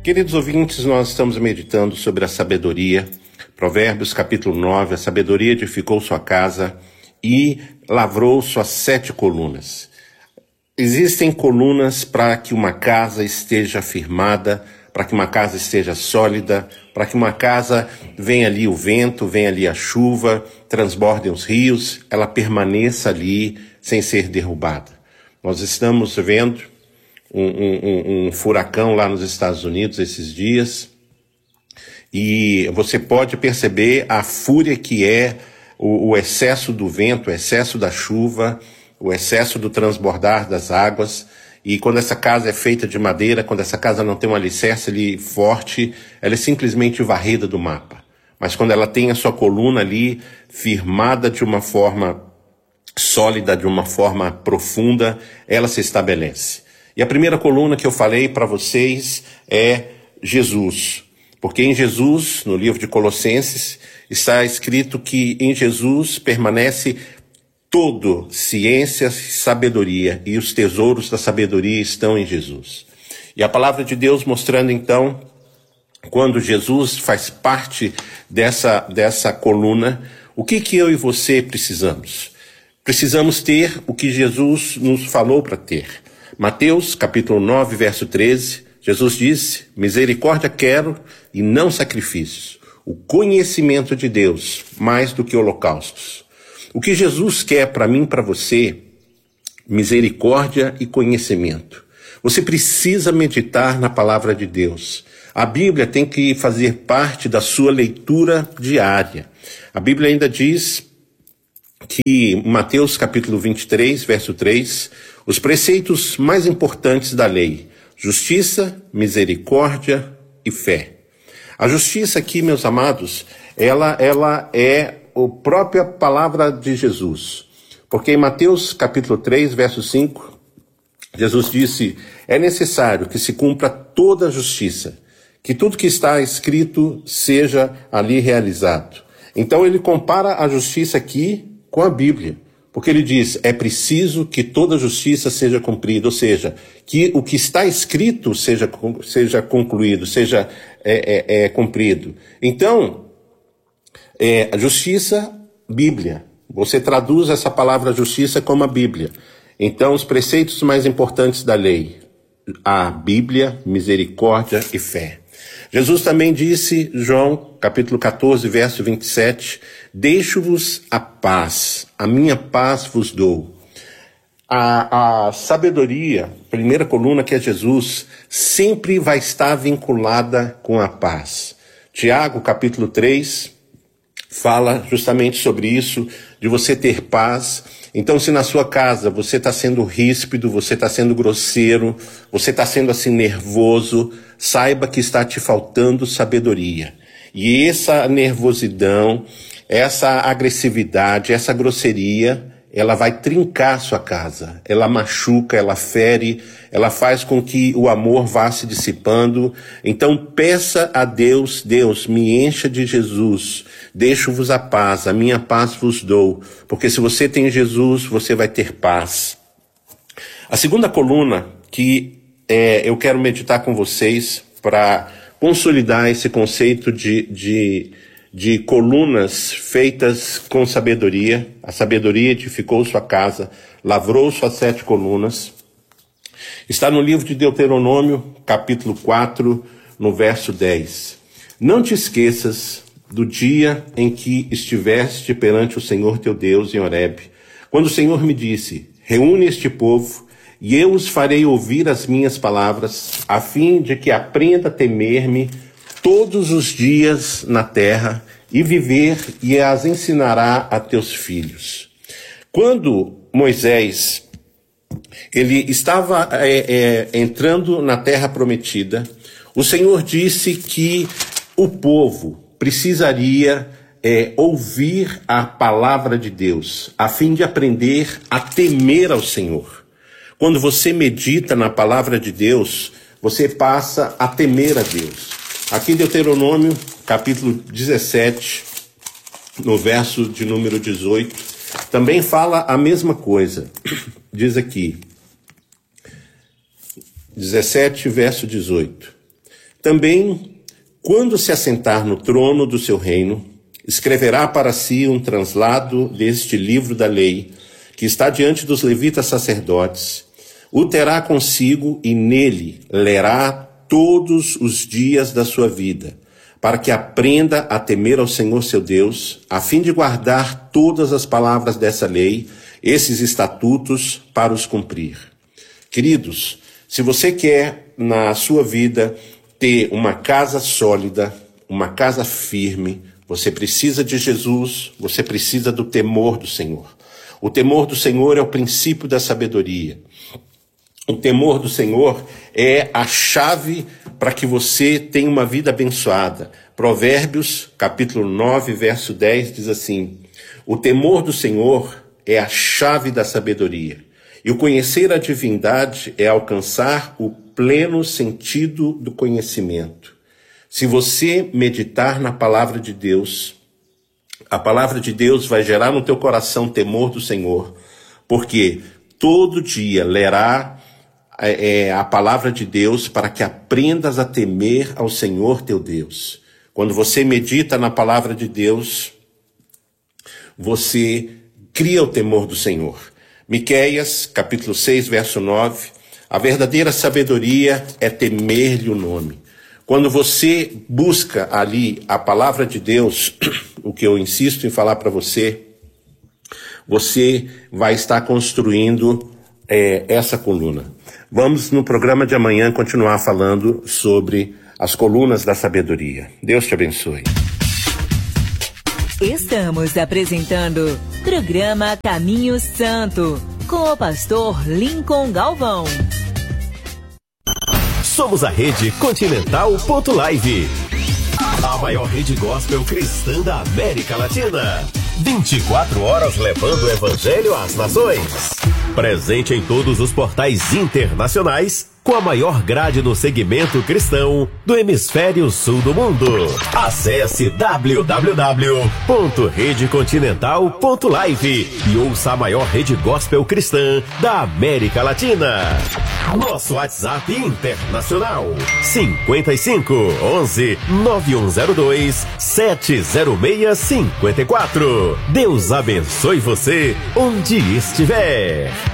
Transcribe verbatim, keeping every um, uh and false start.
Queridos ouvintes, nós estamos meditando sobre a sabedoria. Provérbios capítulo nove, a sabedoria edificou sua casa e lavrou suas sete colunas. Existem colunas para que uma casa esteja firmada, para que uma casa esteja sólida, para que uma casa venha ali o vento, venha ali a chuva, transbordem os rios, ela permaneça ali sem ser derrubada. Nós estamos vendo um, um, um furacão lá nos Estados Unidos esses dias e você pode perceber a fúria que é o, o excesso do vento, o excesso da chuva, o excesso do transbordar das águas. E quando essa casa é feita de madeira, quando essa casa não tem um alicerce ali forte, ela é simplesmente varrida do mapa. Mas quando ela tem a sua coluna ali firmada de uma forma sólida, de uma forma profunda, ela se estabelece. E a primeira coluna que eu falei para vocês é Jesus. Porque em Jesus, no livro de Colossenses, está escrito que em Jesus permanece todo ciência e sabedoria, e os tesouros da sabedoria estão em Jesus. E a palavra de Deus mostrando então, quando Jesus faz parte dessa, dessa coluna, o que que eu e você precisamos? Precisamos ter o que Jesus nos falou para ter. Mateus capítulo nove, verso treze, Jesus disse: misericórdia quero e não sacrifícios, o conhecimento de Deus mais do que holocaustos. O que Jesus quer para mim e para você, misericórdia e conhecimento. Você precisa meditar na palavra de Deus. A Bíblia tem que fazer parte da sua leitura diária. A Bíblia ainda diz que, Mateus capítulo vinte e três, verso três, os preceitos mais importantes da lei: justiça, misericórdia e fé. A justiça aqui, meus amados, ela, ela é a própria palavra de Jesus. Porque em Mateus capítulo três, verso cinco, Jesus disse: é necessário que se cumpra toda a justiça, que tudo que está escrito seja ali realizado. Então ele compara a justiça aqui com a Bíblia. Porque ele diz, é preciso que toda a justiça seja cumprida, ou seja, que o que está escrito seja, seja concluído, seja é, é, é, cumprido. Então, é, a justiça, Bíblia. Você traduz essa palavra justiça como a Bíblia. Então, os preceitos mais importantes da lei: a Bíblia, misericórdia e fé. Jesus também disse, João capítulo catorze, verso vinte e sete, deixo-vos a paz, a minha paz vos dou. A, a sabedoria, primeira coluna que é Jesus, sempre vai estar vinculada com a paz. Tiago capítulo três fala justamente sobre isso, de você ter paz. Então, se na sua casa você está sendo ríspido, você está sendo grosseiro, você está sendo assim nervoso, saiba que está te faltando sabedoria. E essa nervosidão, essa agressividade, essa grosseria, ela vai trincar sua casa. Ela machuca, ela fere, ela faz com que o amor vá se dissipando. Então peça a Deus: Deus, me encha de Jesus, deixo-vos a paz, a minha paz vos dou. Porque se você tem Jesus, você vai ter paz. A segunda coluna que é, eu quero meditar com vocês para consolidar esse conceito de, de, de colunas feitas com sabedoria. A sabedoria edificou sua casa, lavrou suas sete colunas. Está no livro de Deuteronômio, capítulo quatro, no verso dez. Não te esqueças do dia em que estiveste perante o Senhor teu Deus em Horebe, quando o Senhor me disse: reúne este povo, e eu os farei ouvir as minhas palavras, a fim de que aprenda a temer-me todos os dias na terra, e viver, e as ensinará a teus filhos. Quando Moisés ele estava é, é, entrando na terra prometida, o Senhor disse que o povo precisaria é, ouvir a palavra de Deus, a fim de aprender a temer ao Senhor. Quando você medita na palavra de Deus, você passa a temer a Deus. Aqui em Deuteronômio, capítulo dezessete, no verso de número dezoito, também fala a mesma coisa. Diz aqui, dezessete, verso dezoito. Também, quando se assentar no trono do seu reino, escreverá para si um translado deste livro da lei, que está diante dos levitas sacerdotes, o terá consigo e nele lerá todos os dias da sua vida, para que aprenda a temer ao Senhor seu Deus, a fim de guardar todas as palavras dessa lei, esses estatutos, para os cumprir. Queridos, se você quer na sua vida ter uma casa sólida, uma casa firme, você precisa de Jesus, você precisa do temor do Senhor. O temor do Senhor é o princípio da sabedoria. O temor do Senhor é a chave para que você tenha uma vida abençoada. Provérbios, capítulo nove, verso dez, diz assim: o temor do Senhor é a chave da sabedoria, e o conhecer a divindade é alcançar o pleno sentido do conhecimento. Se você meditar na palavra de Deus, a palavra de Deus vai gerar no teu coração temor do Senhor, porque todo dia lerá é, a palavra de Deus para que aprendas a temer ao Senhor teu Deus. Quando você medita na palavra de Deus, você cria o temor do Senhor. Miqueias, capítulo seis, verso nove, a verdadeira sabedoria é temer-lhe o nome. Quando você busca ali a palavra de Deus, o que eu insisto em falar para você, você vai estar construindo é, essa coluna. Vamos no programa de amanhã continuar falando sobre as colunas da sabedoria. Deus te abençoe. Estamos apresentando programa Caminho Santo, com o pastor Lincoln Galvão. Somos a Rede Continental Ponto Live, a maior rede gospel cristã da América Latina. vinte e quatro horas levando o evangelho às nações. Presente em todos os portais internacionais, com a maior grade no segmento cristão do hemisfério sul do mundo. Acesse w w w ponto rede continental ponto live e ouça a maior rede gospel cristã da América Latina. Nosso WhatsApp internacional cinquenta e cinco, onze, nove um zero dois, sete zero seis cinco quatro. Deus abençoe você onde estiver.